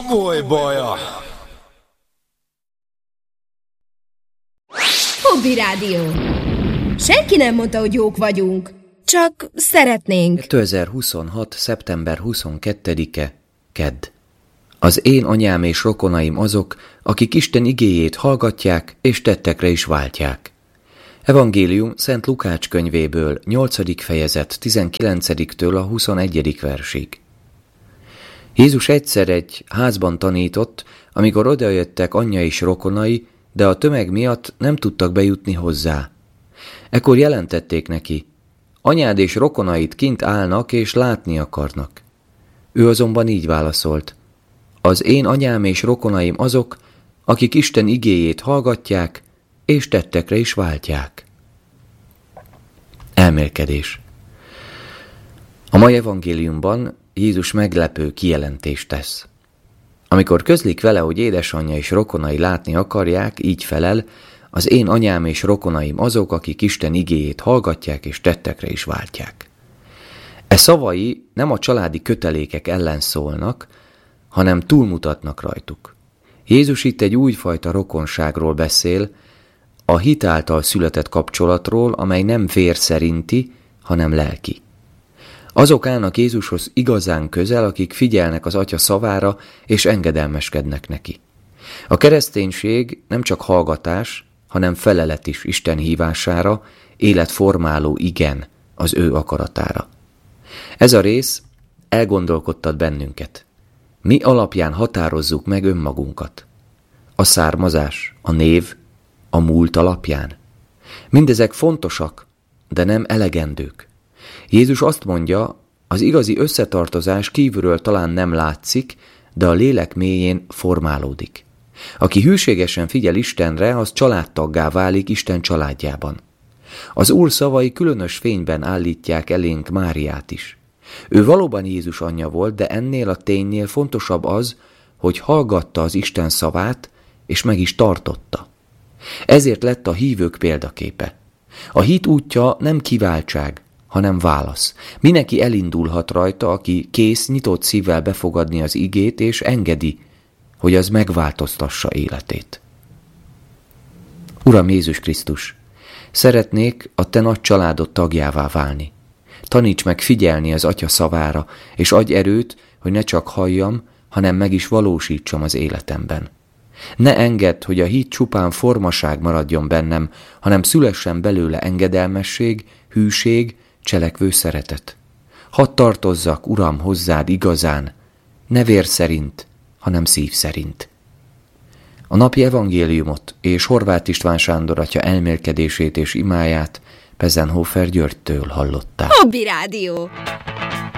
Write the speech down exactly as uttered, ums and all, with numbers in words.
komoly baja. Hobby Rádió. Senki nem mondta, hogy jók vagyunk, csak szeretnénk. kétezer-huszonhat. szeptember huszonkettedike. Kedd. Az én anyám és rokonaim azok, akik Isten igéjét hallgatják és tettekre is váltják. Evangélium Szent Lukács könyvéből, nyolcadik fejezet, tizenkilencediktől a huszonegyedik versig. Jézus egyszer egy házban tanított, amikor odajöttek anyja és rokonai, de a tömeg miatt nem tudtak bejutni hozzá. Ekkor jelentették neki: anyád és rokonaid kint állnak és látni akarnak. Ő azonban így válaszolt: az én anyám és rokonaim azok, akik Isten igéjét hallgatják és tettekre is váltják. Elmélkedés. A mai evangéliumban Jézus meglepő kijelentést tesz. Amikor közlik vele, hogy édesanyja és rokonai látni akarják, így felel: az én anyám és rokonaim azok, akik Isten igéjét hallgatják és tettekre is váltják. E szavai nem a családi kötelékek ellen szólnak, hanem túlmutatnak rajtuk. Jézus itt egy újfajta rokonságról beszél, a hit által született kapcsolatról, amely nem vér szerinti, hanem lelki. Azok állnak Jézushoz igazán közel, akik figyelnek az Atya szavára és engedelmeskednek neki. A kereszténység nem csak hallgatás, hanem felelet is Isten hívására, életformáló igen az ő akaratára. Ez a rész elgondolkodtat bennünket. Mi alapján határozzuk meg önmagunkat? A származás, a név, a múlt alapján? Mindezek fontosak, de nem elegendők. Jézus azt mondja, az igazi összetartozás kívülről talán nem látszik, de a lélek mélyén formálódik. Aki hűségesen figyel Istenre, az családtaggá válik Isten családjában. Az Úr szavai különös fényben állítják elénk Máriát is. Ő valóban Jézus anyja volt, de ennél a ténynél fontosabb az, hogy hallgatta az Isten szavát, és meg is tartotta. Ezért lett a hívők példaképe. A hit útja nem kiváltság, hanem válasz. Mindenki elindulhat rajta, aki kész, nyitott szívvel befogadni az igét, és engedi, hogy az megváltoztassa életét. Uram Jézus Krisztus, szeretnék a te nagy családod tagjává válni. Taníts meg figyelni az Atya szavára, és adj erőt, hogy ne csak halljam, hanem meg is valósítsam az életemben. Ne engedd, hogy a hit csupán formaság maradjon bennem, hanem szülessen belőle engedelmesség, hűség, cselekvő szeretet. Hadd tartozzak, Uram, hozzád igazán, ne vér szerint, hanem szív szerint. A napi evangéliumot és Horváth István Sándor atya elmélkedését és imáját Pezenhofer Györgytől hallották. Hobby Rádió.